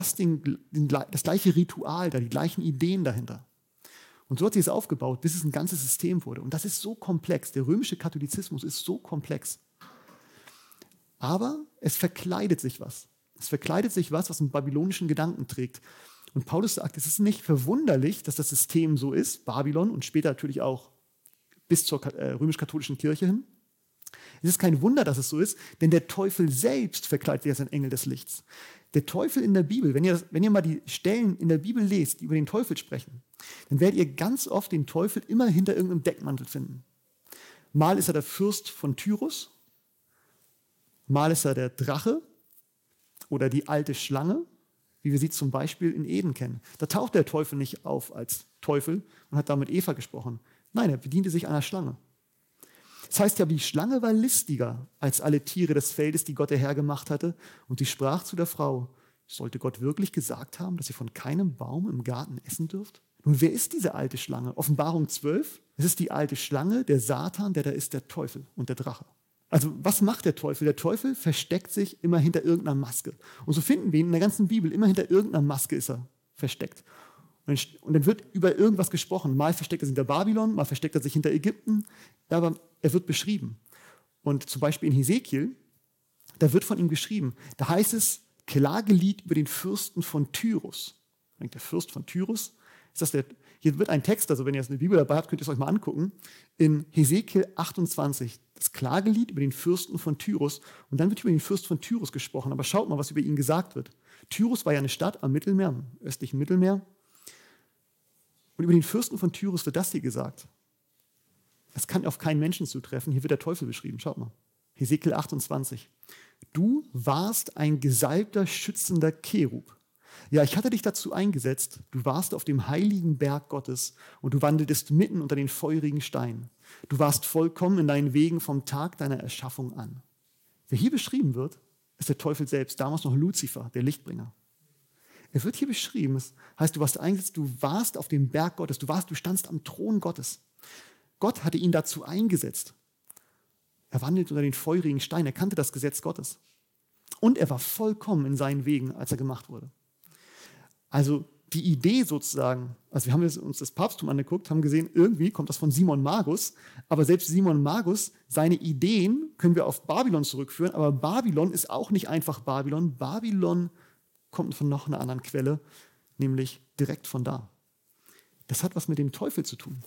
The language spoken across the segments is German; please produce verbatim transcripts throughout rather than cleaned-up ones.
den, den, das gleiche Ritual da, die gleichen Ideen dahinter. Und so hat sie es aufgebaut, bis es ein ganzes System wurde. Und das ist so komplex. Der römische Katholizismus ist so komplex. Aber es verkleidet sich was. Es verkleidet sich was, was einen babylonischen Gedanken trägt. Und Paulus sagt, es ist nicht verwunderlich, dass das System so ist, Babylon und später natürlich auch bis zur äh, römisch-katholischen Kirche hin. Es ist kein Wunder, dass es so ist, denn der Teufel selbst verkleidet sich als ein Engel des Lichts. Der Teufel in der Bibel, wenn ihr, wenn ihr mal die Stellen in der Bibel lest, die über den Teufel sprechen, dann werdet ihr ganz oft den Teufel immer hinter irgendeinem Deckmantel finden. Mal ist er der Fürst von Tyrus, mal ist er der Drache oder die alte Schlange, wie wir sie zum Beispiel in Eden kennen. Da taucht der Teufel nicht auf als Teufel und hat damit Eva gesprochen. Nein, er bediente sich einer Schlange. Das heißt ja, die Schlange war listiger als alle Tiere des Feldes, die Gott der Herr gemacht hatte. Und sie sprach zu der Frau, sollte Gott wirklich gesagt haben, dass ihr von keinem Baum im Garten essen dürft? Nun, wer ist diese alte Schlange? Offenbarung zwölf, es ist die alte Schlange, der Satan, der da ist der Teufel und der Drache. Also was macht der Teufel? Der Teufel versteckt sich immer hinter irgendeiner Maske. Und so finden wir ihn in der ganzen Bibel, immer hinter irgendeiner Maske ist er versteckt. Und dann wird über irgendwas gesprochen. Mal versteckt er sich hinter Babylon, mal versteckt er sich hinter Ägypten, aber er wird beschrieben. Und zum Beispiel in Hesekiel, da wird von ihm geschrieben, da heißt es, Klagelied über den Fürsten von Tyrus. Der Fürst von Tyrus, ist das der, hier wird ein Text, also wenn ihr jetzt eine Bibel dabei habt, könnt ihr es euch mal angucken, in Hesekiel achtundzwanzig, das Klagelied über den Fürsten von Tyrus. Und dann wird über den Fürst von Tyrus gesprochen, aber schaut mal, was über ihn gesagt wird. Tyrus war ja eine Stadt am Mittelmeer, am östlichen Mittelmeer. Und über den Fürsten von Tyrus wird das hier gesagt. Das kann auf keinen Menschen zutreffen. Hier wird der Teufel beschrieben. Schaut mal. Hesekiel achtundzwanzig. Du warst ein gesalbter, schützender Cherub. Ja, ich hatte dich dazu eingesetzt. Du warst auf dem heiligen Berg Gottes und du wandeltest mitten unter den feurigen Steinen. Du warst vollkommen in deinen Wegen vom Tag deiner Erschaffung an. Wer hier beschrieben wird, ist der Teufel selbst, damals noch Luzifer, der Lichtbringer. Er wird hier beschrieben, das heißt, du warst eingesetzt, du warst auf dem Berg Gottes, du warst, du standst am Thron Gottes. Gott hatte ihn dazu eingesetzt. Er wandelt unter den feurigen Steinen, er kannte das Gesetz Gottes. Und er war vollkommen in seinen Wegen, als er gemacht wurde. Also die Idee sozusagen, also wir haben uns das Papsttum angeguckt, haben gesehen, irgendwie kommt das von Simon Magus, aber selbst Simon Magus, seine Ideen können wir auf Babylon zurückführen, aber Babylon ist auch nicht einfach Babylon. Babylon kommt von noch einer anderen Quelle, nämlich direkt von da. Das hat was mit dem Teufel zu tun.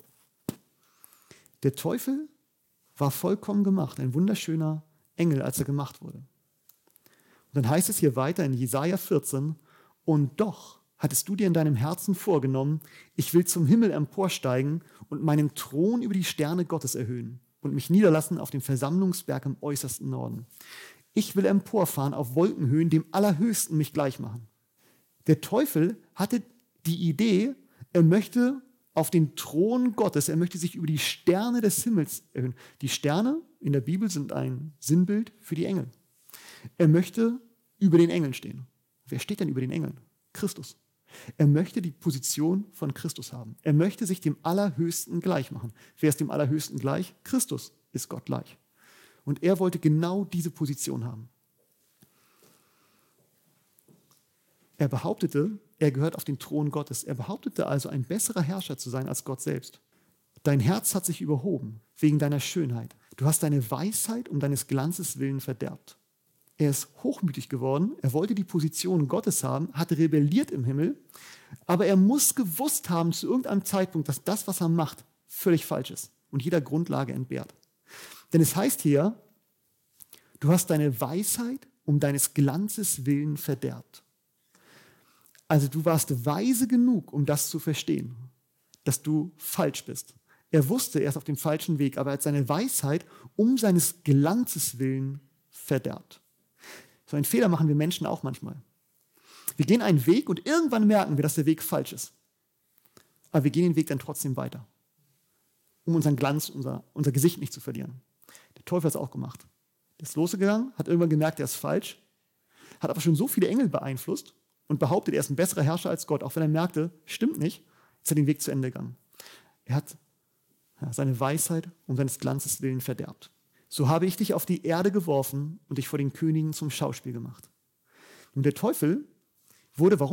Der Teufel war vollkommen gemacht, ein wunderschöner Engel, als er gemacht wurde. Und dann heißt es hier weiter in Jesaja vierzehn, und doch hattest du dir in deinem Herzen vorgenommen, ich will zum Himmel emporsteigen und meinen Thron über die Sterne Gottes erhöhen und mich niederlassen auf dem Versammlungsberg im äußersten Norden. Ich will emporfahren auf Wolkenhöhen, dem Allerhöchsten mich gleich machen. Der Teufel hatte die Idee, er möchte auf den Thron Gottes, er möchte sich über die Sterne des Himmels erhöhen. Die Sterne in der Bibel sind ein Sinnbild für die Engel. Er möchte über den Engeln stehen. Wer steht denn über den Engeln? Christus. Er möchte die Position von Christus haben. Er möchte sich dem Allerhöchsten gleich machen. Wer ist dem Allerhöchsten gleich? Christus ist Gott gleich. Und er wollte genau diese Position haben. Er behauptete, er gehört auf den Thron Gottes. Er behauptete also, ein besserer Herrscher zu sein als Gott selbst. Dein Herz hat sich überhoben wegen deiner Schönheit. Du hast deine Weisheit um deines Glanzes willen verderbt. Er ist hochmütig geworden, er wollte die Position Gottes haben, hat rebelliert im Himmel, aber er muss gewusst haben zu irgendeinem Zeitpunkt, dass das, was er macht, völlig falsch ist und jeder Grundlage entbehrt. Denn es heißt hier, du hast deine Weisheit um deines Glanzes willen verderbt. Also du warst weise genug, um das zu verstehen, dass du falsch bist. Er wusste, er ist auf dem falschen Weg, aber er hat seine Weisheit um seines Glanzes willen verderbt. So einen Fehler machen wir Menschen auch manchmal. Wir gehen einen Weg und irgendwann merken wir, dass der Weg falsch ist. Aber wir gehen den Weg dann trotzdem weiter, um unseren Glanz, unser, unser Gesicht nicht zu verlieren. Der Teufel hat es auch gemacht. Der ist losgegangen, hat irgendwann gemerkt, er ist falsch, hat aber schon so viele Engel beeinflusst und behauptet, er ist ein besserer Herrscher als Gott. Auch wenn er merkte, stimmt nicht, ist er den Weg zu Ende gegangen. Er hat ja, seine Weisheit um seines Glanzes willen verderbt. So habe ich dich auf die Erde geworfen und dich vor den Königen zum Schauspiel gemacht. Nun, der Teufel, wurde. Warum?